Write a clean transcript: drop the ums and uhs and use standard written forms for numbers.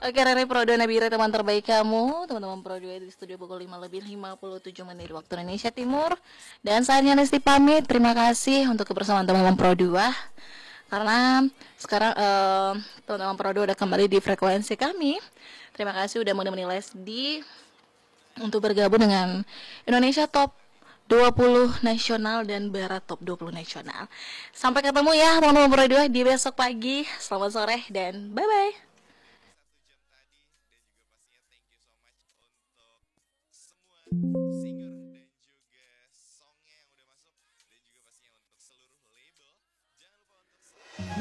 Oke, Rere Prodo Nabira, teman terbaik kamu. Teman-teman Prodo di studio pukul 5 lebih 57 menit waktu Indonesia Timur. Dan saatnya Nesti pamit. Terima kasih untuk kebersamaan teman-teman Prodo. Karena sekarang teman-teman Prodo udah kembali di frekuensi kami. Terima kasih udah menemani Lesdi untuk bergabung dengan Indonesia Top 20 nasional dan Barat Top 20 nasional. Sampai ketemu ya teman-teman Prodo di besok pagi. Selamat sore dan bye-bye.